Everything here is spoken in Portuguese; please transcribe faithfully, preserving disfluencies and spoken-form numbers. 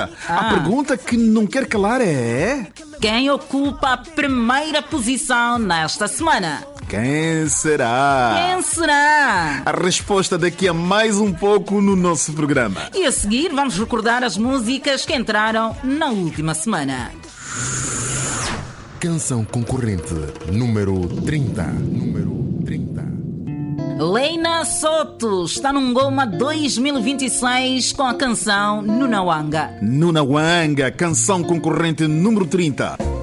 A pergunta que não quer calar é... Quem ocupa a primeira posição nesta semana? Quem será? Quem será? A resposta daqui a mais um pouco no nosso programa. E a seguir vamos recordar as músicas que entraram na última semana. Canção concorrente número trinta. Número trinta. Leina Soto está num Goma dois mil e vinte e seis com a canção Nunawanga. Nunawanga, canção concorrente número trinta.